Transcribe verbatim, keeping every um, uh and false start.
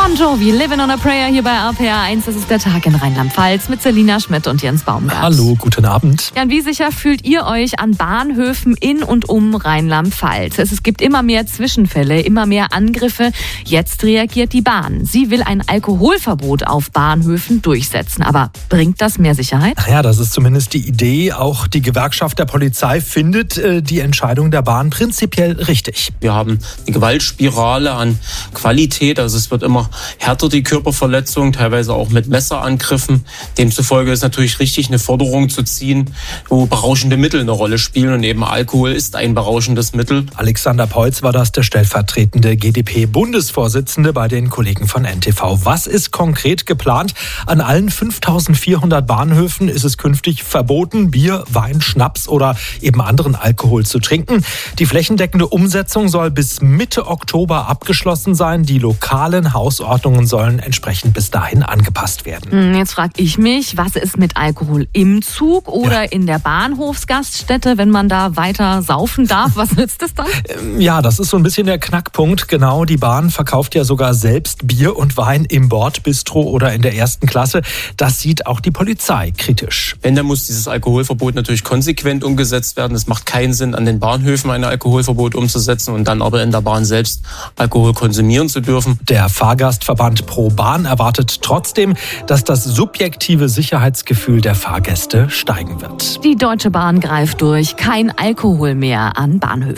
Bon Jovi, Living on a Prayer hier bei R P R eins. Das ist der Tag in Rheinland-Pfalz mit Selina Schmidt und Jens Baumgart. Hallo, guten Abend. Jan, wie sicher fühlt ihr euch an Bahnhöfen in und um Rheinland-Pfalz? Es gibt immer mehr Zwischenfälle, immer mehr Angriffe. Jetzt reagiert die Bahn. Sie will ein Alkoholverbot auf Bahnhöfen durchsetzen. Aber bringt das mehr Sicherheit? Ja, das ist zumindest die Idee. Auch die Gewerkschaft der Polizei findet äh, die Entscheidung der Bahn prinzipiell richtig. Wir haben eine Gewaltspirale an Qualität. Also es wird immer härter, die Körperverletzung, teilweise auch mit Messerangriffen. Demzufolge ist natürlich richtig, eine Forderung zu ziehen, wo berauschende Mittel eine Rolle spielen. Und eben Alkohol ist ein berauschendes Mittel. Alexander Peutz war das, der stellvertretende G d P-Bundesvorsitzende bei den Kollegen von N T V. Was ist konkret geplant? An allen fünftausendvierhundert Bahnhöfen ist es künftig verboten, Bier, Wein, Schnaps oder eben anderen Alkohol zu trinken. Die flächendeckende Umsetzung soll bis Mitte Oktober abgeschlossen sein. Die lokalen Hausordnungen sollen entsprechend bis dahin angepasst werden. Jetzt frage ich mich, was ist mit Alkohol im Zug oder ja. in der Bahnhofsgaststätte, wenn man da weiter saufen darf? Was nützt es dann? Ja, das ist so ein bisschen der Knackpunkt. Genau, die Bahn verkauft ja sogar selbst Bier und Wein im Bordbistro oder in der ersten Klasse. Das sieht auch die Polizei kritisch. Wenn, dann muss dieses Alkoholverbot natürlich konsequent umgesetzt werden. Es macht keinen Sinn, an den Bahnhöfen ein Alkoholverbot umzusetzen und dann aber in der Bahn selbst Alkohol konsumieren zu dürfen. Der Fahrgastverband Pro Bahn erwartet trotzdem, dass das subjektive Sicherheitsgefühl der Fahrgäste steigen wird. Die Deutsche Bahn greift durch. Kein Alkohol mehr an Bahnhöfen.